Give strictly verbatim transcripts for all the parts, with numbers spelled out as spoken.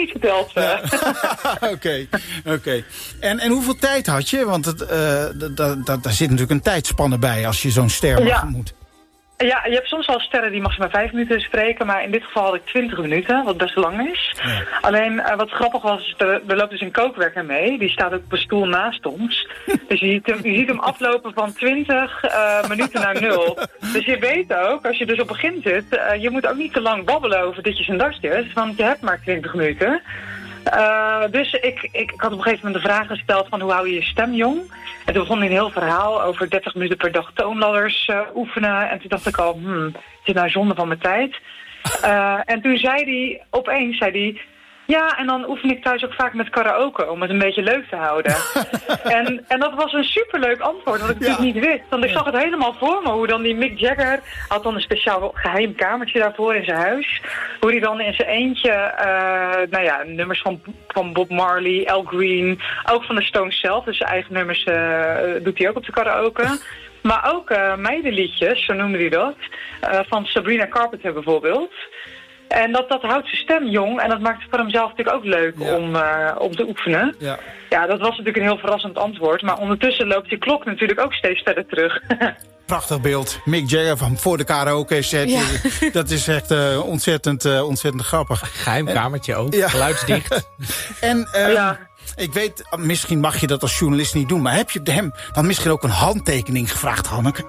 niet verteld. Oké, uh. oké. Okay, okay. en, en hoeveel tijd had je? Want het, uh, daar zit natuurlijk een tijdspanne bij als je zo'n ster ja. moet. Ja, je hebt soms wel sterren die maximaal vijf minuten spreken, maar in dit geval had ik twintig minuten, wat best lang is. Ja. Alleen, uh, wat grappig was, er, er loopt dus een kookwerker mee, die staat ook op een stoel naast ons. Dus je ziet hem, je ziet hem aflopen van twintig uh, minuten naar nul. Dus je weet ook, als je dus op het begin zit, uh, je moet ook niet te lang babbelen over ditjes en datjes, want je hebt maar twintig minuten. Uh, dus ik, ik, ik had op een gegeven moment de vraag gesteld van hoe hou je je stem jong? En toen begon hij een heel verhaal over dertig minuten per dag toonladders uh, oefenen. En toen dacht ik al, hmm, het is nou zonde van mijn tijd. Uh, en toen zei hij, opeens zei hij, ja, en dan oefen ik thuis ook vaak met karaoke, om het een beetje leuk te houden. en, en dat was een superleuk antwoord, wat ik natuurlijk ja. niet wist. Want ik zag het helemaal voor me, hoe dan die Mick Jagger, had dan een speciaal geheim kamertje daarvoor in zijn huis. Hoe hij dan in zijn eentje, uh, nou ja, nummers van, van Bob Marley, Al Green, ook van de Stones zelf, dus zijn eigen nummers uh, doet hij ook op de karaoke. Maar ook uh, meidenliedjes, zo noemde hij dat, uh, van Sabrina Carpenter bijvoorbeeld. En dat, dat houdt zijn stem jong en dat maakt het voor hemzelf natuurlijk ook leuk ja. om, uh, om te oefenen. Ja. ja, dat was natuurlijk een heel verrassend antwoord. Maar ondertussen loopt die klok natuurlijk ook steeds verder terug. Prachtig beeld. Mick Jagger van voor de karaoke set. Ja. Dat is echt uh, ontzettend, uh, ontzettend grappig. Geheim kamertje ook, ja. Geluidsdicht. en uh, ja. ik weet, misschien mag je dat als journalist niet doen, maar heb je hem dan misschien ook een handtekening gevraagd, Hanneke?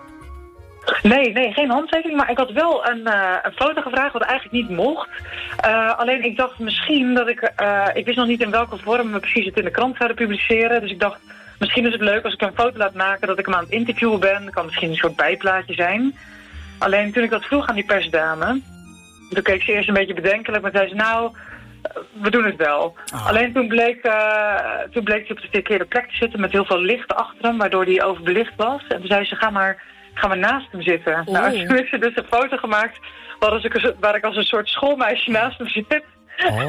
Nee, nee, geen handtekening, maar ik had wel een, uh, een foto gevraagd wat eigenlijk niet mocht. Uh, alleen ik dacht misschien dat ik, uh, ik wist nog niet in welke vorm we precies het in de krant zouden publiceren. Dus ik dacht, misschien is het leuk als ik een foto laat maken dat ik hem aan het interviewen ben. Dat kan misschien een soort bijplaatje zijn. Alleen toen ik dat vroeg aan die persdame, toen keek ze eerst een beetje bedenkelijk, maar zei ze nou, we doen het wel. Oh. Alleen toen bleek, uh, toen bleek hij op de verkeerde plek te zitten met heel veel licht achter hem, waardoor hij overbelicht was. En toen zei ze, ga maar... gaan we naast hem zitten. Oh. Nou, toen heeft ze dus een foto gemaakt waar, als ik, waar ik als een soort schoolmeisje naast hem zit. Oh,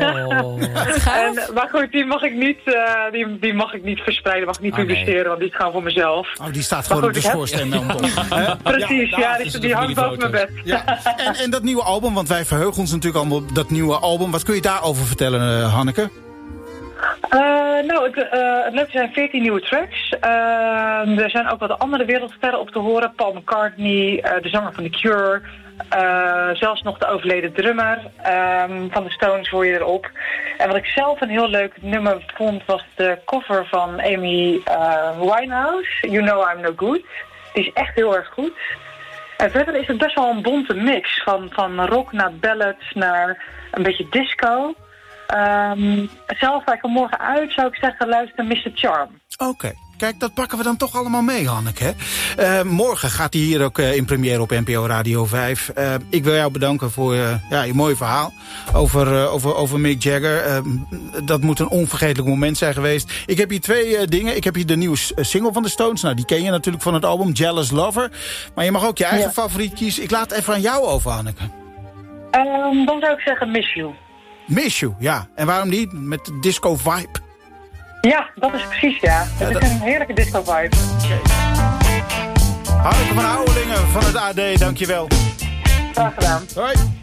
en, maar goed, die mag ik niet, uh, die, die mag ik niet verspreiden, mag ik niet oh, publiceren, nee. want die is gewoon voor mezelf. Oh, die staat gewoon op de schoorsteen. Ja. Ja. Precies, ja, ja die, die hangt boven mijn bed. Ja. En, en dat nieuwe album, want wij verheugen ons natuurlijk allemaal op dat nieuwe album. Wat kun je daarover vertellen, uh, Hanneke? Uh, nou, het, uh, het leuke zijn veertien nieuwe tracks. Uh, er zijn ook wat andere wereldsterren op te horen. Paul McCartney, uh, de zanger van The Cure. Uh, zelfs nog de overleden drummer um, van de Stones hoor je erop. En wat ik zelf een heel leuk nummer vond was de cover van Amy uh, Winehouse. You Know I'm No Good. Die is echt heel erg goed. En verder is het best wel een bonte mix. Van, van rock naar ballads naar een beetje disco. Um, zelf ga ik er morgen uit, zou ik zeggen, luister mister Charm. Oké, okay. Kijk, dat pakken we dan toch allemaal mee, Hanneke. Uh, morgen gaat hij hier ook uh, in première op N P O Radio vijf. Uh, ik wil jou bedanken voor uh, ja, je mooie verhaal over, uh, over, over Mick Jagger. Uh, dat moet een onvergetelijk moment zijn geweest. Ik heb hier twee uh, dingen. Ik heb hier de nieuwe single van de Stones. Nou, die ken je natuurlijk van het album Jealous Lover. Maar je mag ook je eigen ja. favoriet kiezen. Ik laat het even aan jou over, Hanneke. Um, dan zou ik zeggen Miss You. Miss You, ja. En waarom niet? Met de disco vibe. Ja, dat is precies, ja. Het ja, is dat... een heerlijke disco vibe. Okay. Hanneke van Houwelingen van het A D, dankjewel. Graag gedaan. Hoi.